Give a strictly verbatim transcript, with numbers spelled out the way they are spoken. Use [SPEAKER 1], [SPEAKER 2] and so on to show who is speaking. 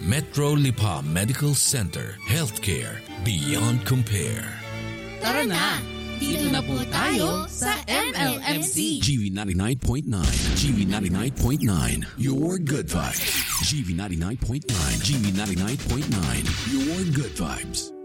[SPEAKER 1] Metro Lipa Medical Center. Healthcare beyond compare.
[SPEAKER 2] Tara na! Dito na po tayo sa M L M C.
[SPEAKER 1] G V ninety-nine point nine. G V ninety-nine point nine. Your good vibes. G V ninety-nine point nine. G V ninety-nine point nine. Your good vibes.